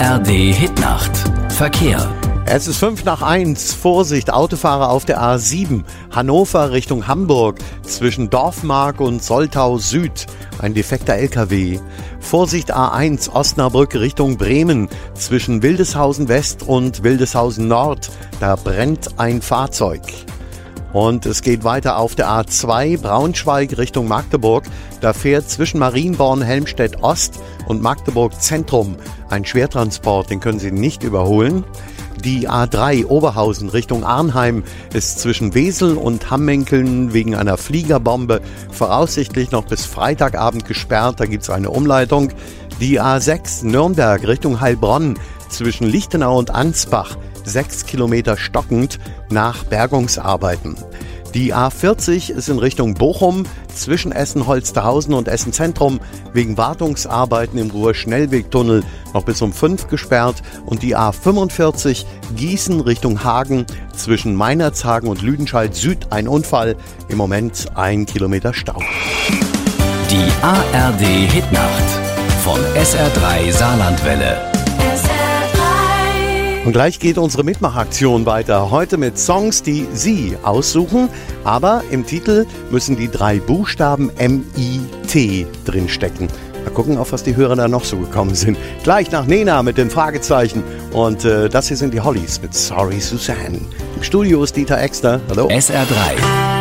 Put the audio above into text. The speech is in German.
ARD Hitnacht. Verkehr. Es ist 5:05. Vorsicht, Autofahrer auf der A7. Hannover Richtung Hamburg. Zwischen Dorfmark und Soltau Süd. Ein defekter LKW. Vorsicht A1 Osnabrück Richtung Bremen. Zwischen Wildeshausen West und Wildeshausen Nord. Da brennt ein Fahrzeug. Und es geht weiter auf der A2 Braunschweig Richtung Magdeburg. Da fährt zwischen Marienborn, Helmstedt Ost und Magdeburg Zentrum ein Schwertransport. Den können Sie nicht überholen. Die A3 Oberhausen Richtung Arnheim ist zwischen Wesel und Hammenkeln wegen einer Fliegerbombe voraussichtlich noch bis Freitagabend gesperrt. Da gibt es eine Umleitung. Die A6 Nürnberg Richtung Heilbronn zwischen Lichtenau und Ansbach 6 Kilometer stockend nach Bergungsarbeiten. Die A40 ist in Richtung Bochum zwischen Essen-Holsterhausen und Essen-Zentrum wegen Wartungsarbeiten im Ruhr-Schnellwegtunnel noch bis um 5 gesperrt. Und die A45 Gießen Richtung Hagen zwischen Meinerzhagen und Lüdenscheid Süd ein Unfall. Im Moment 1 Kilometer Stau. Die ARD Hitnacht von SR3 Saarlandwelle. Und gleich geht unsere Mitmachaktion weiter. Heute mit Songs, die Sie aussuchen. Aber im Titel müssen die 3 Buchstaben M-I-T drinstecken. Mal gucken, auf was die Hörer da noch so gekommen sind. Gleich nach Nena mit den Fragezeichen. Und das hier sind die Hollies mit Sorry Suzanne. Im Studio ist Dieter Exter. Hallo. SR3.